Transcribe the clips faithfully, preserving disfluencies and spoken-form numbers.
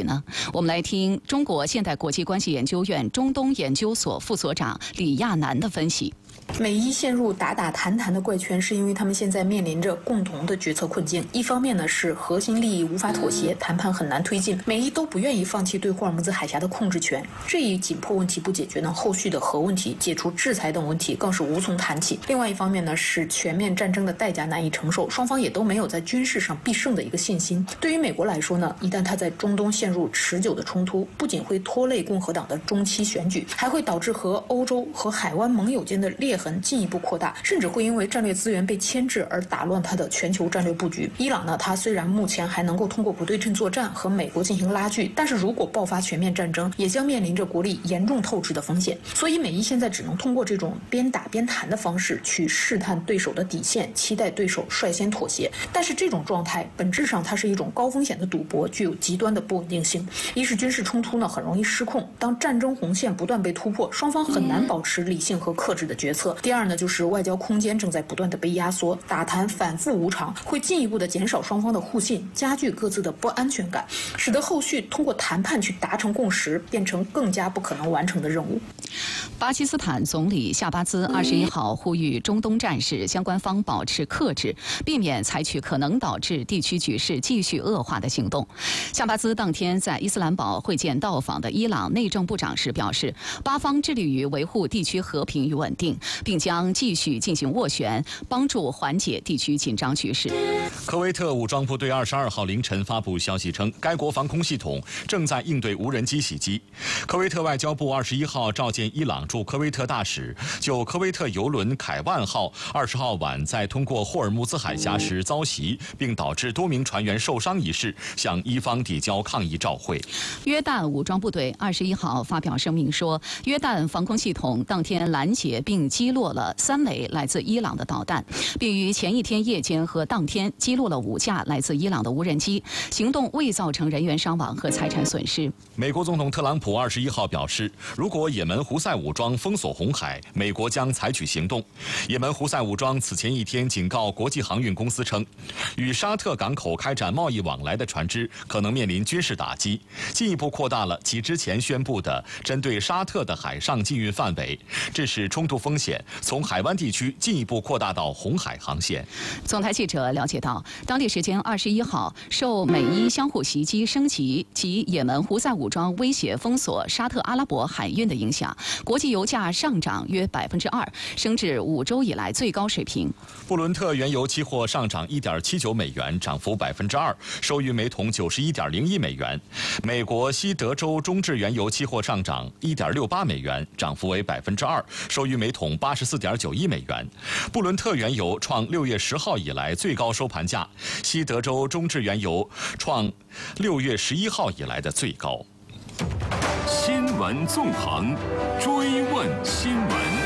呢？我们来听中国现代国际关系研究院中东研究所副所长李亚楠的分析。 美伊陷入打打谈谈的怪圈，是因为他们现在面临着共同的决策困境。一方面呢是核心利益无法妥协，谈判很难推进，美伊都不愿意放弃对霍尔木兹海峡的控制权。这一紧迫问题不解决呢，后续的核问题、解除制裁等问题更是无从谈起。另外一方面呢是全面战争的代价难以承受，双方也都没有在军事上必胜的一个信心。对于美国来说呢，一旦它在中东陷入持久的冲突，不仅会拖累共和党的中期选举，还会导致和欧洲和海湾盟友间的裂痕进一步扩大，甚至会因为战略资源被牵制而打乱它的全球战略布局。伊朗呢，它虽然目前还能够通过不对称作战和美国进行拉锯，但是如果爆发全面战争，也将面临着国力严重透支的风险。所以美伊现在只能通过这种边打边谈的方式去试探对手的底线，期待对手率先妥协。但是这种状态本质上它是一种高风险的赌博，具有极端的不稳定性。一是军事冲突呢很容易失控，当战争红线不断被突破，双方很难保持理性和克制的决策。第二呢，就是外交空间正在不断的被压缩，打谈反复无常，会进一步的减少双方的互信，加剧各自的不安全感，使得后续通过谈判去达成共识变成更加不可能完成的任务。 巴基斯坦总理夏巴兹二十一号呼吁中东战事相关方保持克制，避免采取可能导致地区局势继续恶化的行动。夏巴兹当天在伊斯兰堡会见到访的伊朗内政部长时表示，巴方致力于维护地区和平与稳定，并将继续进行斡旋，帮助缓解地区紧张局势。 科威特武装部队二十二号凌晨发布消息称，该国防空系统正在应对无人机袭击。科威特外交部二十一号召见伊朗驻科威特大使，就科威特邮轮凯万号二十号晚在通过霍尔木兹海峡时遭袭，并导致多名船员受伤一事，向伊方递交抗议照会。 约旦武装部队二十一号发表声明说，约旦防空系统当天拦截并击落了三枚来自伊朗的导弹，并于前一天夜间和当天击落了五架来自伊朗的无人机，行动未造成人员伤亡和财产损失。 美国总统特朗普二十一号表示，如果也门胡塞武装封锁红海，美国将采取行动。也门胡塞武装此前一天警告国际航运公司称，与沙特港口开展贸易往来的船只可能面临军事打击，进一步扩大了其之前宣布的针对沙特的海上禁运范围，致使冲突风险从海湾地区进一步扩大到红海航线。 总台记者了解到，当地时间二十一号，受美伊相互袭击升级及也门胡塞武装威胁封锁沙特阿拉伯海运的影响，国际油价上涨约百分之二，升至五周以来最高水平。 布伦特原油期货上涨一点七九美元，涨幅百分之二，收于每桶九十一点零一美元。美国西德州中质原油期货上涨一点六八美元，涨幅为百分之二，收于每桶八十四点九一美元。布伦特原油创六月十号以来最高收盘价，西德州中质原油创六月十一号以来的最高。 新闻纵横，追问新闻。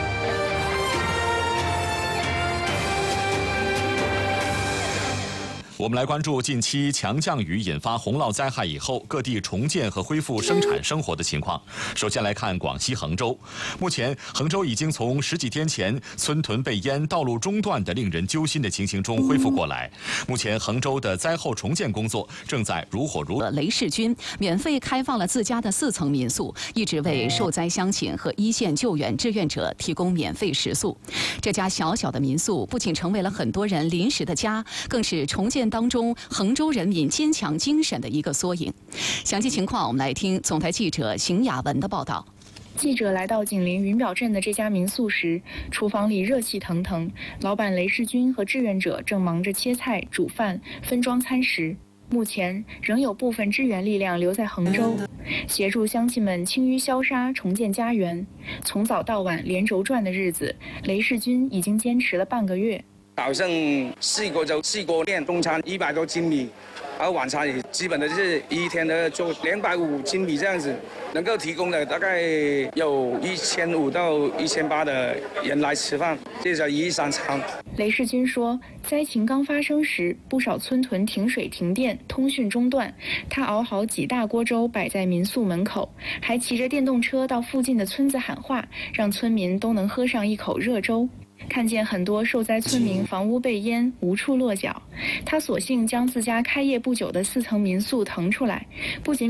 我们来关注近期强降雨引发洪涝灾害以后，各地重建和恢复生产生活的情况。首先来看广西衡州，目前衡州已经从十几天前村屯被淹、道路中断的令人揪心的情形中恢复过来。目前衡州的灾后重建工作正在如火如荼。 雷世军免费开放了自家的四层民宿，一直为受灾乡亲和一线救援志愿者提供免费食宿。这家小小的民宿不仅成为了很多人临时的家，更是重建当中衡州人民坚强精神的一个缩影。详细情况我们来听总台记者邢雅文的报道。 记者来到紧邻云表镇的这家民宿时，厨房里热气腾腾，老板雷世军和志愿者正忙着切菜、煮饭、分装餐食。目前仍有部分支援力量留在衡州，协助乡亲们清淤消沙、重建家园。从早到晚连轴转的日子，雷世军已经坚持了半个月。 早上试过就试过练，中餐一百多斤米，然后晚餐也基本的就是一天的做两百五斤米这样子，能够提供的大概有一千五到一千八的人来吃饭，这叫一日三餐。 雷世军说，灾情刚发生时，不少村屯停水停电，通讯中断，他熬好几大锅粥摆在民宿门口，还骑着电动车到附近的村子喊话，让村民都能喝上一口热粥。看见很多受灾村民房屋被淹，无处落脚，他索性将自家开业不久的四层民宿腾出来，不仅